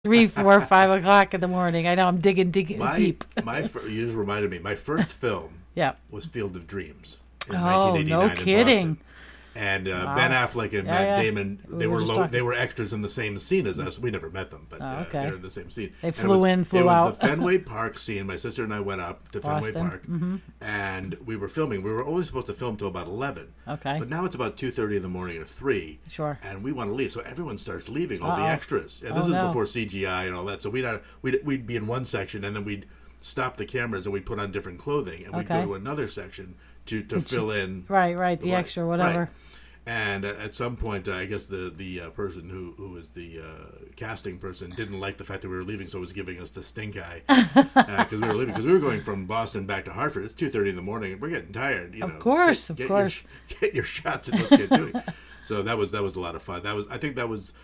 3, 4, 5 o'clock in the morning. I know I'm digging deep. You just reminded me. My first film Yeah. was Field of Dreams in Oh, 1989 no in kidding. Boston. And Ben Affleck and Matt Damon, We were just talking- they were extras in the same scene as us. We never met them, but okay. they're in the same scene. They And flew in, flew out. It was the Fenway Park scene. My sister and I went up to Fenway Boston. Park, and we were filming. We were only supposed to film till about 11. Okay. But now it's about 2:30 in the morning or 3. Sure. And we want to leave, so everyone starts leaving. All the Uh-oh. extras. And Oh, this is no. before CGI and all that. So we'd be in one section, and then we'd stop the cameras and we'd put on different clothing, and we'd Okay. go to another section to fill in. Right. The extra, whatever. Right. And at some point, I guess the person who was the casting person didn't like the fact that we were leaving, so was giving us the stink eye because we were leaving. Because we were going from Boston back to Hartford. It's 2:30 in the morning, and we're getting tired. Of course. Get your shots and let's get doing. So that was a lot of fun. I think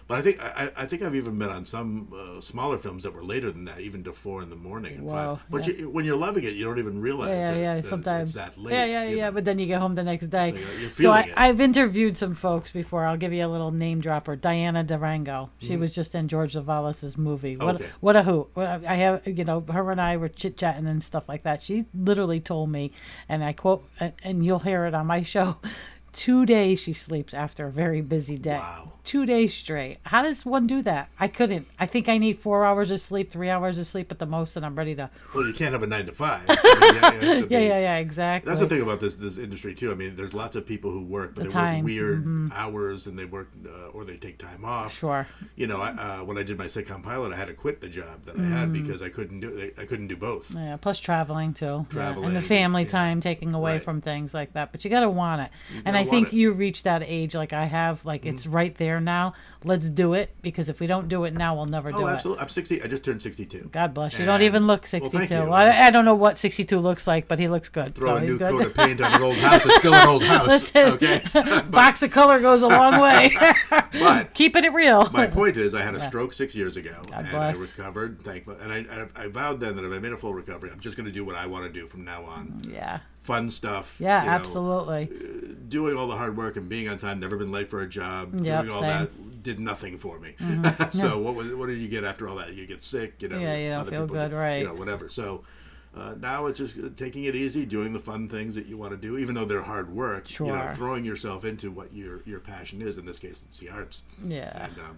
I think I've even been on some smaller films that were later than that, even to 4 in the morning and Wow, 5. But yeah. when you're loving it, you don't even realize that sometimes it's that late. Yeah. But then you get home the next day. So you're So feeling it. I've interviewed some folks before. I'll give you a little name dropper. Diana Durango. She was just in George Savalas's movie. Okay. What a hoot! I have, her and I were chit chatting and stuff like that. She literally told me, and I quote, and you'll hear it on my show. 2 days she sleeps after a very busy day. Wow. 2 days straight. How does one do that? I couldn't. I think I need 4 hours of sleep, 3 hours of sleep at the most, and I'm ready to. Well, you can't have a 9 to 5. I mean, you have to be- Yeah, exactly. That's the thing about this industry too. I mean, there's lots of people who work, but The they time. work weird hours, and they work or they take time off. Sure. You know, when I did my sitcom pilot, I had to quit the job that I had because I couldn't do both. Yeah, plus traveling too. Traveling, and the family yeah. time taking away Right. from things like that. But you got to want it. And gotta I think want it. you reached that age like I have. Like it's right there now. Let's do it, because if we don't do it now, we'll never do Oh, it. absolutely. I'm 60. I just turned 62. God bless you. And- Don't even look Well, 62. thank you. I don't know what 62 looks like, but he looks good. Throw so a he's new good. coat of paint on an old house. It's still an old house. Listen, Okay. box of color goes a long way. But Keeping it real. my point is, I had a stroke 6 years ago, and I bless. recovered. Thankfully, and I vowed then that if I made a full recovery, I'm just going to do what I want to do from now on. Yeah. Fun stuff. Yeah, you know, absolutely. doing all the hard work and being on time, never been late for a job, Yep, doing all same. that did nothing for me. So what did you get after all that? You get sick, you know. Yeah, you don't other feel people good, right. You know, whatever. So now it's just taking it easy, doing the fun things that you want to do, even though they're hard work. You know, Sure. throwing yourself into what your passion is. In this case, it's the arts. Yeah. And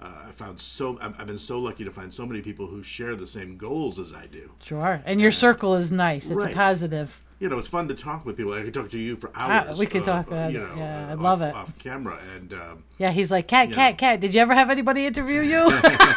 I've been so lucky to find so many people who share the same goals as I do. Sure. And your circle is nice. It's Right. a positive. You know, it's fun to talk with people. I could talk to you for hours. We could talk, you know, yeah, I love it. off camera, and Yeah, he's like, cat. Did you ever have anybody interview you?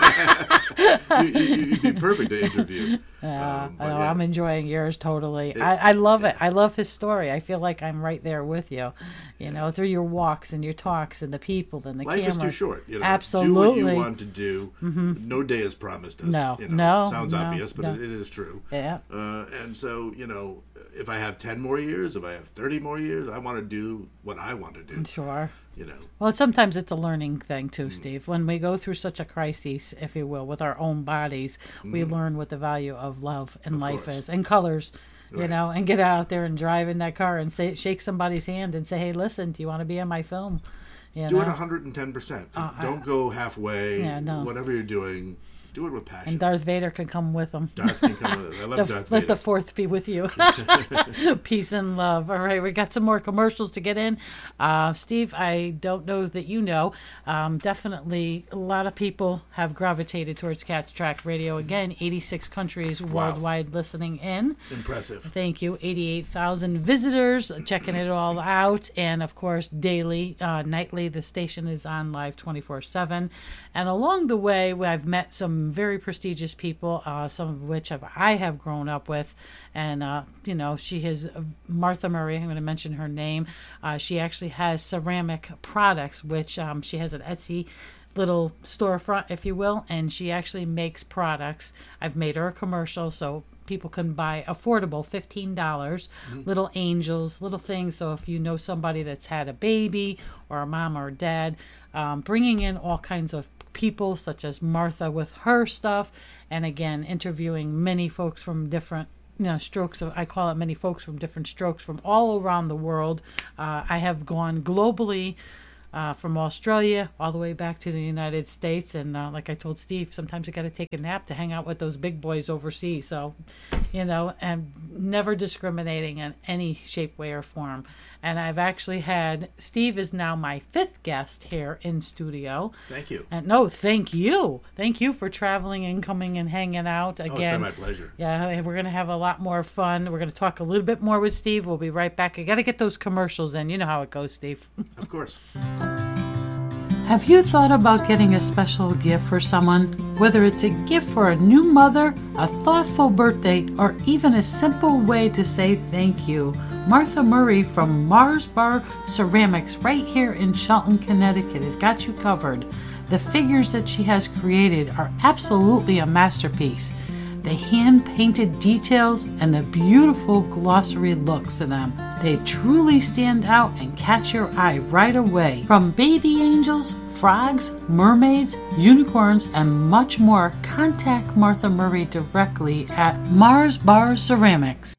you'd be perfect to interview. I know, yeah. I'm enjoying yours totally. I love it. I love his story. I feel like I'm right there with you, you know, through your walks and your talks and the people and the Life camera. is too short. You know, Absolutely. Do what you want to do. No day is promised us. No, you know. no, Sounds no, obvious, but no. it is true. Yeah. And so, you know, if I have 10 more years, if I have 30 more years, I want to do what I want to do. Sure. You know. Well, sometimes it's a learning thing Mm. too, Steve. When we go through such a crisis, if you will, with our own bodies, we learn what the value of love and life course. is, and colors, you Right. know, and get out there and drive in that car and shake somebody's hand and say, hey, listen, do you want to be in my film? You Do know? it 110%. Don't go halfway. Yeah, no. Whatever you're doing, do it with passion. And Darth Vader can come with them. Darth can come with it. I love Darth Let Vader. the fourth be with you. Peace and love. All right, we got some more commercials to get in. Steve, I don't know that you know. Definitely, a lot of people have gravitated towards Cats Track Radio. Again, 86 countries worldwide listening in. Impressive. Thank you. 88,000 visitors checking it all out. And of course, daily, nightly, the station is on live 24/7. And along the way, I've met some very prestigious people, some of which I have grown up with. And, you know, she has Martha Murray. I'm going to mention her name. She actually has ceramic products, which she has an Etsy little storefront, if you will, and she actually makes products. I've made her a commercial so people can buy affordable $15 little angels, little things. So if you know somebody that's had a baby or a mom or a dad, bringing in all kinds of people such as Martha with her stuff, and again interviewing many folks from different strokes of, I call it many folks from different strokes from all around the world. I have gone globally from Australia all the way back to the United States. And like I told Steve, sometimes you got to take a nap to hang out with those big boys overseas. So, and never discriminating in any shape, way, or form. And I've actually had, Steve is now my 5th guest here in studio. Thank you. And no, thank you. Thank you for traveling and coming and hanging out again. Oh, it's been my pleasure. Yeah, we're going to have a lot more fun. We're going to talk a little bit more with Steve. We'll be right back. I got to get those commercials in. You know how it goes, Steve. Of course. Have you thought about getting a special gift for someone? Whether it's a gift for a new mother, a thoughtful birthday, or even a simple way to say thank you, Martha Murray from Mars Bar Ceramics right here in Shelton, Connecticut has got you covered. The figures that she has created are absolutely a masterpiece. The hand-painted details and the beautiful glossary looks to them. They truly stand out and catch your eye right away. From baby angels, frogs, mermaids, unicorns, and much more, contact Martha Murray directly at Mars Bar Ceramics.